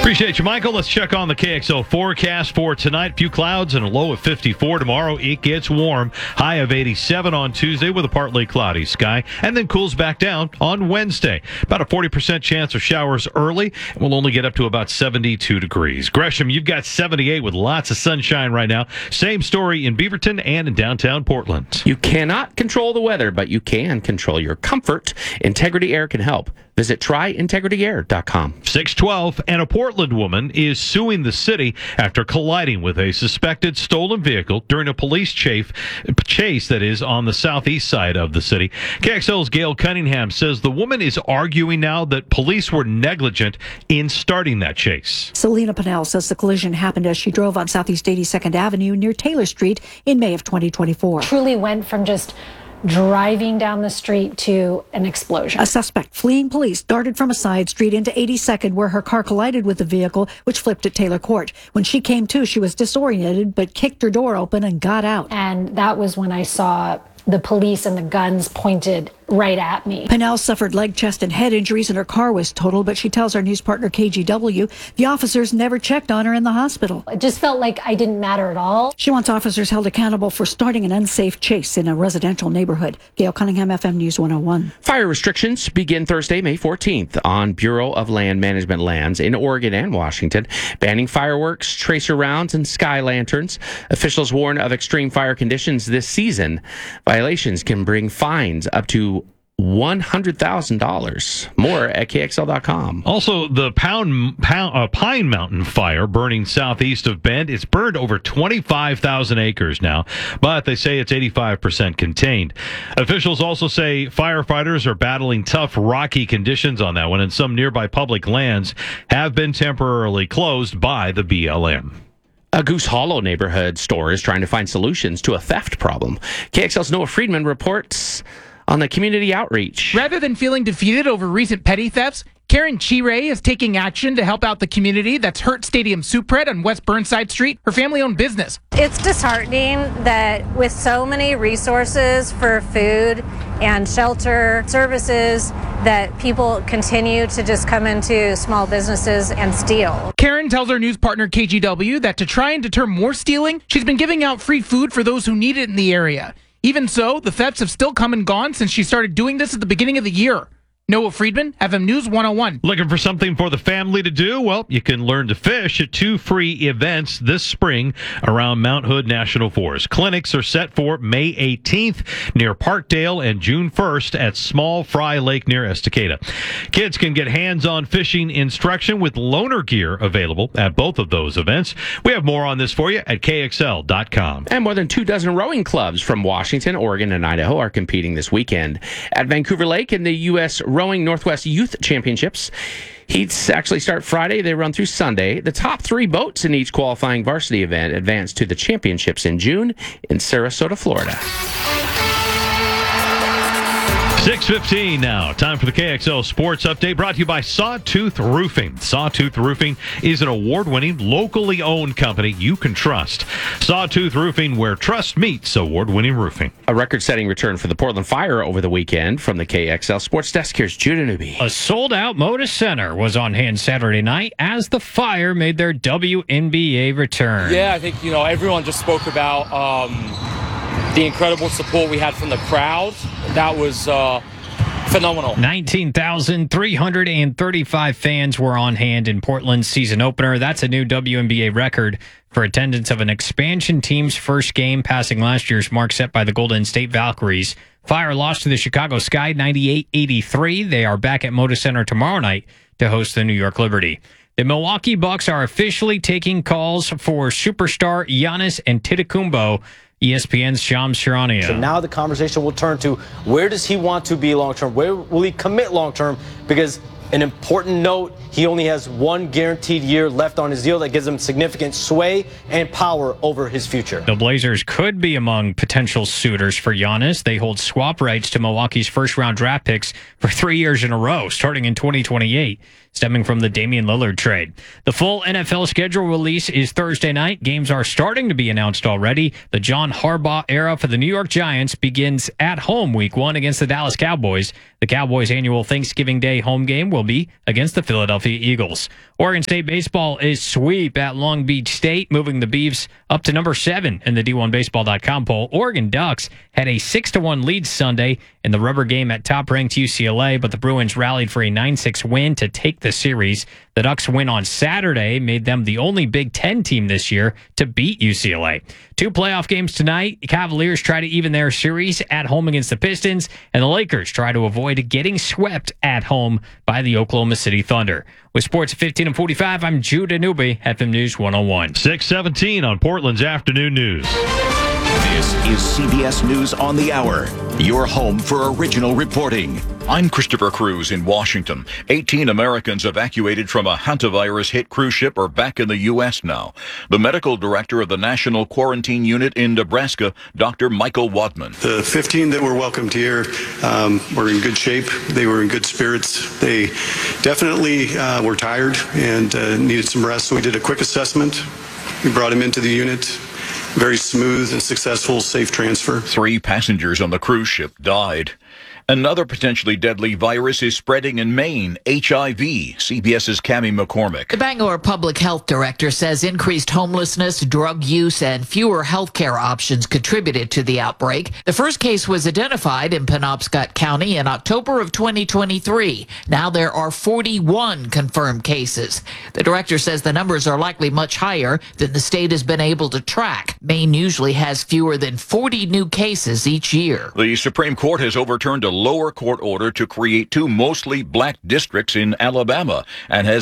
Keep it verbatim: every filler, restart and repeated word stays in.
Appreciate you, Michael. Let's check on the K X L forecast for tonight. Few clouds and a low of fifty-four. Tomorrow, it gets warm. High of eighty-seven on Tuesday with a partly cloudy sky, and then cools back down on Wednesday. About a forty percent chance of showers early, and we'll only get up to about seventy-two degrees. Gresham, you've got seventy-eight with lots of sunshine right now. Same story in Beaverton and in downtown Portland. You cannot control the weather, but you can control your comfort. Integrity Air can help. Visit try integrity air dot com. six twelve, and a Portland woman is suing the city after colliding with a suspected stolen vehicle during a police chase, chase that is on the southeast side of the city. K X L's Gail Cunningham says the woman is arguing now that police were negligent in starting that chase. Selena Pennell says the collision happened as she drove on Southeast eighty-second Avenue near Taylor Street in May of twenty twenty-four. Truly went from just driving down the street to an explosion. A suspect fleeing police darted from a side street into eighty-second where her car collided with the vehicle, which flipped at Taylor Court. When she came to, she was disoriented but kicked her door open and got out. And that was when I saw the police and the guns pointed right at me. Pennell suffered leg, chest, and head injuries and her car was totaled, but she tells our news partner K G W the officers never checked on her in the hospital. It just felt like I didn't matter at all. She wants officers held accountable for starting an unsafe chase in a residential neighborhood. Gail Cunningham, F M News one oh one. Fire restrictions begin Thursday, May fourteenth on Bureau of Land Management lands in Oregon and Washington, banning fireworks, tracer rounds, and sky lanterns. Officials warn of extreme fire conditions this season. Violations can bring fines up to one hundred thousand dollars. More at K X L dot com. Also, the Pound, Pound, uh, Pine Mountain fire burning southeast of Bend. It's burned over twenty-five thousand acres now, but they say it's eighty-five percent contained. Officials also say firefighters are battling tough, rocky conditions on that one, and some nearby public lands have been temporarily closed by the B L M. A Goose Hollow neighborhood store is trying to find solutions to a theft problem. K X L's Noah Friedman reports on the community outreach. Rather than feeling defeated over recent petty thefts, Karen Chire is taking action to help out the community that's hurt Stadium Supred on West Burnside Street, her family-owned business. It's disheartening that with so many resources for food and shelter services that people continue to just come into small businesses and steal. Karen tells our news partner K G W that to try and deter more stealing, she's been giving out free food for those who need it in the area. Even so, the thefts have still come and gone since she started doing this at the beginning of the year. Noah Friedman, F M News one oh one. Looking for something for the family to do? Well, you can learn to fish at two free events this spring around Mount Hood National Forest. Clinics are set for May eighteenth near Parkdale and June first at Small Fry Lake near Estacada. Kids can get hands-on fishing instruction with loaner gear available at both of those events. We have more on this for you at K X L dot com. And more than two dozen rowing clubs from Washington, Oregon, and Idaho are competing this weekend at Vancouver Lake in the U S Rowing Northwest Youth Championships. Heats actually start Friday. They run through Sunday. The top three boats in each qualifying varsity event advance to the championships in June in Sarasota, Florida. six fifteen now. Time for the K X L Sports Update, brought to you by Sawtooth Roofing. Sawtooth Roofing is an award-winning, locally owned company you can trust. Sawtooth Roofing, where trust meets award-winning roofing. A record-setting return for the Portland Fire over the weekend. From the K X L Sports Desk, here's Judah Newby. A sold-out Moda Center was on hand Saturday night as the Fire made their W N B A return. Yeah, I think, you know, everyone just spoke about um, the incredible support we had from the crowd. That was uh, phenomenal. nineteen thousand three hundred thirty-five fans were on hand in Portland's season opener. That's a new W N B A record for attendance of an expansion team's first game, passing last year's mark set by the Golden State Valkyries. Fire lost to the Chicago Sky ninety-eight eighty-three. They are back at Moda Center tomorrow night to host the New York Liberty. The Milwaukee Bucks are officially taking calls for superstar Giannis Antetokounmpo. E S P N's Shams Charania. So now the conversation will turn to where does he want to be long-term? Where will he commit long-term? Because an important note, he only has one guaranteed year left on his deal that gives him significant sway and power over his future. The Blazers could be among potential suitors for Giannis. They hold swap rights to Milwaukee's first-round draft picks for three years in a row, starting in twenty twenty-eight, stemming from the Damian Lillard trade. The full N F L schedule release is Thursday night. Games are starting to be announced already. The John Harbaugh era for the New York Giants begins at home week one against the Dallas Cowboys. The Cowboys' annual Thanksgiving Day home game will will be against the Philadelphia Eagles. Oregon State baseball is sweep at Long Beach State, moving the Beavs up to number seven in the D one baseball dot com poll. Oregon Ducks had a six to one lead Sunday in the rubber game at top-ranked U C L A, but the Bruins rallied for a nine six win to take the series. The Ducks' win on Saturday made them the only Big Ten team this year to beat U C L A. Two playoff games tonight. The Cavaliers try to even their series at home against the Pistons, and the Lakers try to avoid getting swept at home by the Oklahoma City Thunder. With sports at fifteen and forty-five, I'm Judah Newby, F M News one oh one. six seventeen on Portland's Afternoon News. This is C B S News on the Hour, your home for original reporting. I'm Christopher Cruz in Washington. eighteen Americans evacuated from a hantavirus-hit cruise ship are back in the U S now. The medical director of the National Quarantine Unit in Nebraska, Doctor Michael Wadman. The fifteen that were welcomed here um, were in good shape. They were in good spirits. They definitely uh, were tired and uh, needed some rest, so we did a quick assessment. We brought them into the unit. Very smooth and successful, safe transfer. Three passengers on the cruise ship died. Another potentially deadly virus is spreading in Maine, H I V. CBS's Cammie McCormick. The Bangor Public Health Director says increased homelessness, drug use, and fewer health care options contributed to the outbreak. The first case was identified in Penobscot County in October of twenty twenty-three. Now there are forty-one confirmed cases. The director says the numbers are likely much higher than the state has been able to track. Maine usually has fewer than forty new cases each year. The Supreme Court has overturned a lower court order to create two mostly black districts in Alabama and has